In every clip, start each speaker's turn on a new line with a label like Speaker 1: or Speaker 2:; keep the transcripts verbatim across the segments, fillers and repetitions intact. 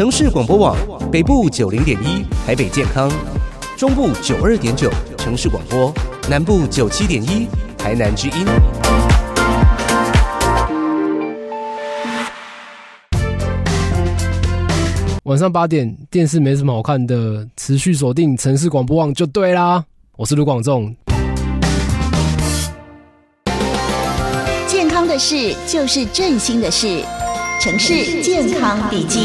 Speaker 1: 城市广播网北部九零点一台北健康，中部九二点九城市广播，南部九七点一台南之音。
Speaker 2: 晚上八点，电视没什么好看的，持续锁定城市广播网就对啦。我是卢广仲。
Speaker 3: 健康的事就是振兴的事，城市健康笔记。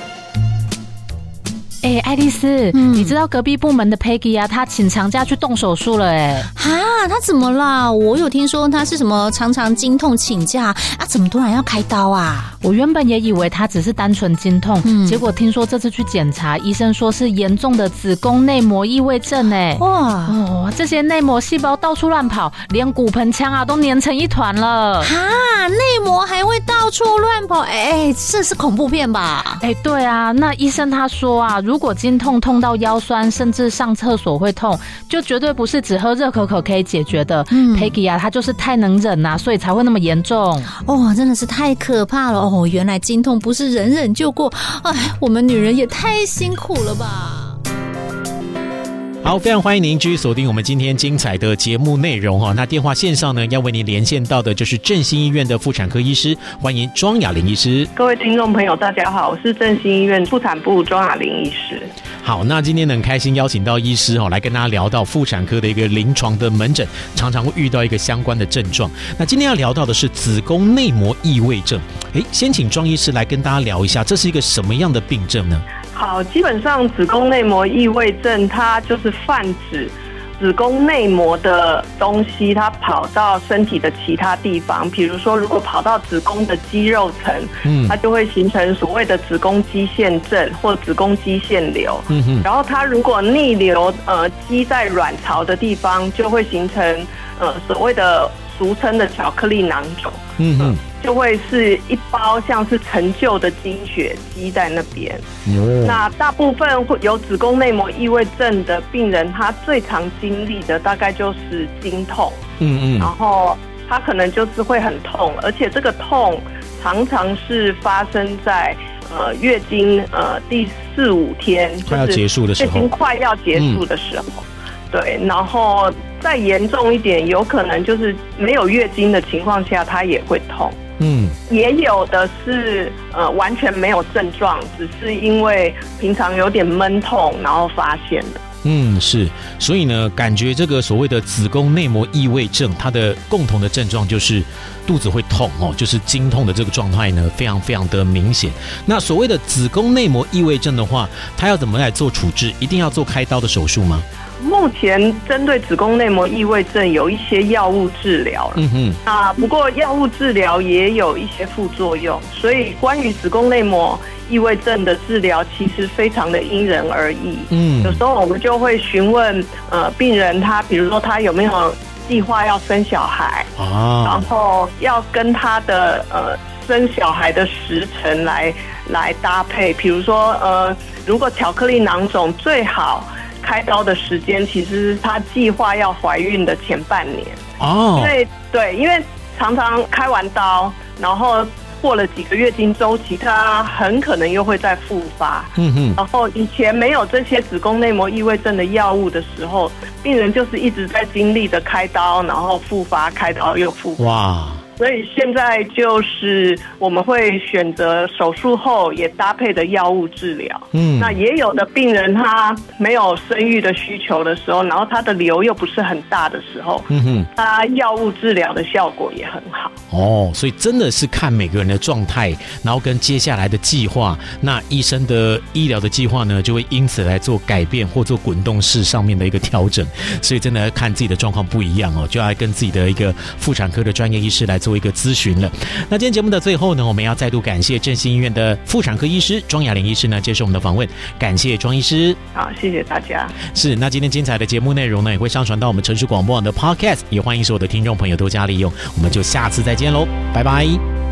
Speaker 4: 哎、欸，爱丽丝、嗯，你知道隔壁部门的 Peggy 啊，她请长假去动手术了哎、欸。
Speaker 5: 哈，她怎么啦？我有听说她是什么常常经痛请假啊，怎么突然要开刀啊？
Speaker 4: 我原本也以为她只是单纯经痛、嗯，结果听说这次去检查，医生说是严重的子宫内膜异位症哎、欸。哇哦，这些内膜细胞到处乱跑，连骨盆腔啊都粘成一团了。
Speaker 5: 哈，内膜还会到处乱跑？哎、欸，这是恐怖片吧？
Speaker 4: 哎、欸，对啊，那医生他说啊，如果经痛痛到腰酸，甚至上厕所会痛，就绝对不是只喝热可可可以解决的。嗯 Peggy 啊，她就是太能忍啊，所以才会那么严重。
Speaker 5: 哦，真的是太可怕了哦！原来经痛不是忍忍就过，哎，我们女人也太辛苦了吧。
Speaker 6: 好，非常欢迎您继续锁定我们今天精彩的节目内容哈。那电话线上呢，要为您连线到的就是振兴医院的妇产科医师，欢迎庄雅玲医师。
Speaker 7: 各位听众朋友，大家好，我是振兴医院妇产部庄雅玲医师。
Speaker 6: 好，那今天很开心邀请到医师来跟大家聊到妇产科的一个临床的门诊，常常会遇到一个相关的症状。那今天要聊到的是子宫内膜异位症。哎，先请庄医师来跟大家聊一下，这是一个什么样的病症呢？
Speaker 7: 好，基本上子宫内膜异位症，它就是泛指子宫内膜的东西，它跑到身体的其他地方，比如说，如果跑到子宫的肌肉层，嗯，它就会形成所谓的子宫肌腺症或子宫肌腺瘤。嗯哼，然后它如果逆流，呃，积在卵巢的地方，就会形成呃所谓的俗称的巧克力囊肿。嗯哼。就会是一包像是陈旧的经血积在那边。嗯、那大部分会有子宫内膜异位症的病人，他最常经历的大概就是经痛。嗯嗯。然后他可能就是会很痛，而且这个痛常常是发生在呃月经呃第四五天，
Speaker 6: 快要结束的时候，
Speaker 7: 月经快要结束的时候。嗯对，然后再严重一点，有可能就是没有月经的情况下，它也会痛。嗯，也有的是呃完全没有症状，只是因为平常有点闷痛，然后发现的。
Speaker 6: 嗯，是，所以呢，感觉这个所谓的子宫内膜异位症，它的共同的症状就是肚子会痛哦，就是经痛的这个状态呢，非常非常的明显。那所谓的子宫内膜异位症的话，它要怎么来做处置？一定要做开刀的手术吗？
Speaker 7: 目前针对子宫内膜异位症有一些药物治疗了，嗯哼，啊，不过药物治疗也有一些副作用，所以关于子宫内膜异位症的治疗其实非常的因人而异。嗯，有时候我们就会询问呃病人他，比如说他有没有计划要生小孩啊，然后要跟他的呃生小孩的时辰来来搭配，比如说呃如果巧克力囊肿最好开刀的时间其实是他计划要怀孕的前半年哦，因为对，因为常常开完刀，然后过了几个月经周期，它很可能又会再复发。嗯哼，然后以前没有这些子宫内膜异位症的药物的时候，病人就是一直在经历着开刀，然后复发，开刀又复发。哇！所以现在就是我们会选择手术后也搭配的药物治疗。嗯，那也有的病人他没有生育的需求的时候，然后他的瘤又不是很大的时候，嗯哼，他药物治疗的效果也很好。
Speaker 6: 哦，所以真的是看每个人的状态，然后跟接下来的计划，那医生的医疗的计划呢，就会因此来做改变或做滚动式上面的一个调整。所以真的看自己的状况不一样哦，就要跟自己的一个妇产科的专业医师来做一个咨询了。那今天节目的最后呢，我们要再度感谢振兴医院的妇产科医师庄雅玲医师呢接受我们的访问，感谢庄医师。
Speaker 7: 好，谢谢大家。
Speaker 6: 是，那今天精彩的节目内容呢，也会上传到我们城市广播网的 Podcast， 也欢迎所有的听众朋友多加利用。我们就下次再见喽，拜拜。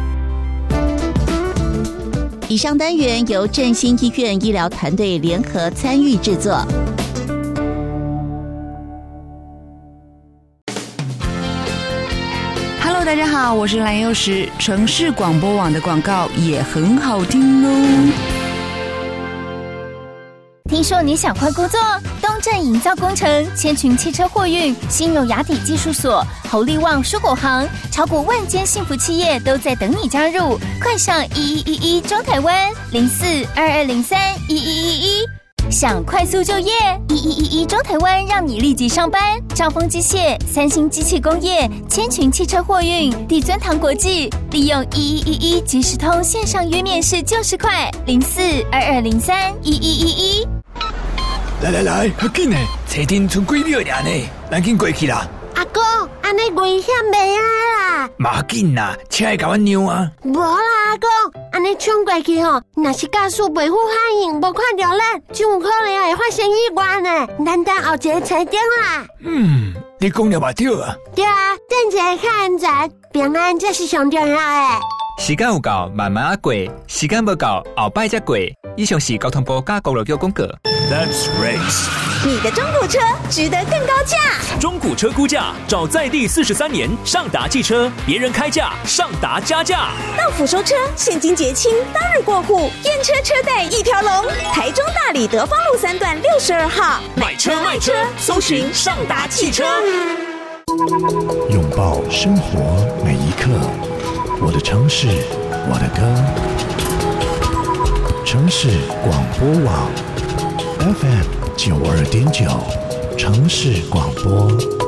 Speaker 3: 以上单元由振兴医院医疗团队联合参与制作。
Speaker 8: Hello， 大家好，我是蓝幼时。城市广播网的广告也很好听哦。 听说你想换工作？东正营造工程、千群汽车货运、新柔雅砥技术所、侯利旺蔬果行，超过万间幸福企业都在等你加入。快上一一一一中台湾零四二二零三一一一一。想快速就业？一一一一中台湾让你立即上班。兆丰机械、三星机器工业、千群汽车货运、地尊堂国际，利用一一一一即时通线上约面试就是快，零四二二零三一一一一。
Speaker 9: 来来来，较紧诶，车顶剩几秒尔呢，咱紧过去啦。
Speaker 10: 阿哥，安尼危险袂啊啦！
Speaker 9: 马紧啦，车会甲阮让啊。
Speaker 10: 无啦，阿哥，安尼冲过去吼，若是驾驶袂负反应，无看到咱，就有可能会发生意外呢。咱等后一个车顶啦。
Speaker 9: 嗯，你讲了嘛对啊。
Speaker 10: 对啊，等一下较安全，平安才是上重要诶。
Speaker 11: 时间有够，慢慢啊过；时间无够，后摆才过。以上是交通部甲公路局广告。
Speaker 12: Let's race。
Speaker 3: 你的中古车值得更高价。
Speaker 12: 中古车估价，找在地四十三年上达汽车，别人开价，上达加价。
Speaker 3: 到府收车，现金结清，当日过户，验车车贷一条龙。台中大里德芳路三段六十二号，
Speaker 12: 买车卖车，搜寻上达汽车。
Speaker 13: 拥抱生活每一刻，我的城市，我的歌。城市广播网 F M 九二点九，城市广播。